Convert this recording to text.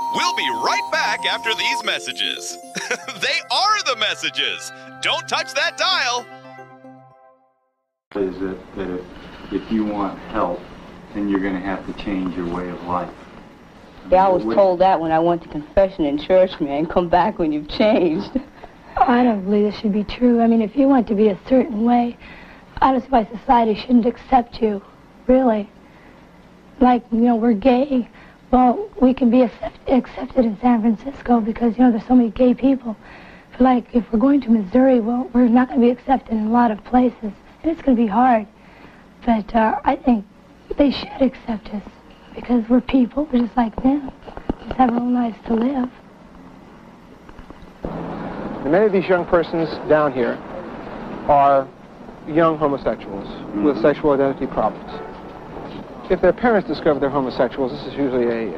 We'll be right back after these messages. They are the messages. Don't touch that dial. Is that if you want help, then you're going to have to change your way of life. Yeah, I was told that when I went to confession in church, man. Come back when you've changed. I don't believe this should be true. I mean, if you want to be a certain way, I don't see why society shouldn't accept you, really. Like, you know, we're gay. Well, we can be accepted in San Francisco because, you know, there's so many gay people. But, like, if we're going to Missouri, well, we're not going to be accepted in a lot of places. And it's going to be hard. But I think they should accept us because we're people. We're just like them. Just have our own lives to live. And many of these young persons down here are young homosexuals with sexual identity problems. If their parents discover they're homosexuals, this is usually